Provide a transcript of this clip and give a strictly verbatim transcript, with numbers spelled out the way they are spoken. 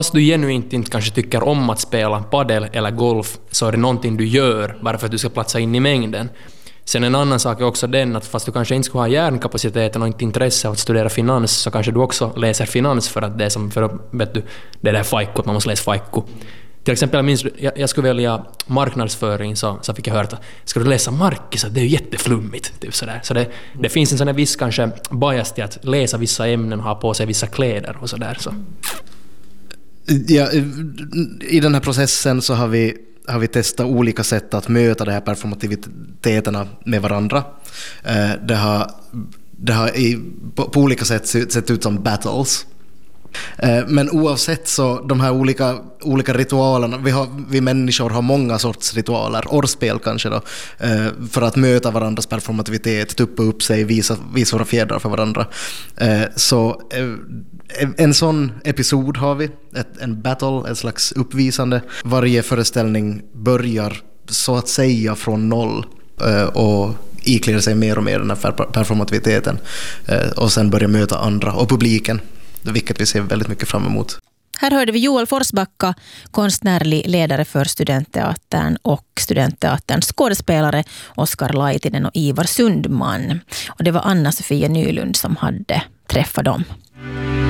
Fast du genuint inte kanske tycker om att spela padel eller golf, så är det någonting du gör bara för att du ska platsa in i mängden. Sen en annan sak är också den att fast du kanske inte skulle ha hjärnkapaciteten och inte intresse av att studera finans, så kanske du också läser finans för att det är som för att, vet du, det där fajko, att man måste läsa fajko. Till exempel, jag, minns, jag, jag skulle välja marknadsföring, så, så fick jag höra att ska du läsa markis, det är ju jätteflummigt. Typ sådär. Så det, det finns en sån här viss kanske bias till att läsa vissa ämnen och ha på sig vissa kläder och sådär. Så. Ja, i den här processen så har vi, har vi testat olika sätt att möta de här performativiteterna med varandra. Det har, det har i, på, på olika sätt sett ut som battles. Men oavsett så de här olika, olika ritualerna, vi, har, vi människor har många sorts ritualer, orrspel kanske då, för att möta varandras performativitet, tuppa upp sig, visa, visa våra fjädrar för varandra. Så en sån episod har vi, ett, en battle, ett slags uppvisande. Varje föreställning börjar så att säga från noll och iklär sig mer och mer den här performativiteten och sen börjar möta andra och publiken, vilket vi ser väldigt mycket fram emot. Här hörde vi Joel Forsbacka, konstnärlig ledare för Studentteatern, och Studentteaterns skådespelare Oskar Laitinen och Ivar Sundman. Och det var Anna-Sofia Nylund som hade träffat dem.